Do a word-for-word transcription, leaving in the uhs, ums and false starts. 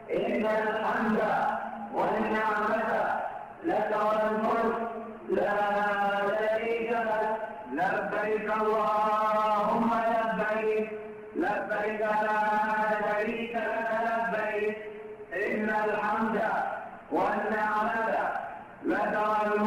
إن الحمد والنعمة لك والملك لا شريك لك لبيك اللهم لبيك لبيك لا شريك لك لبيك إن الحمد والنعمة لك والملك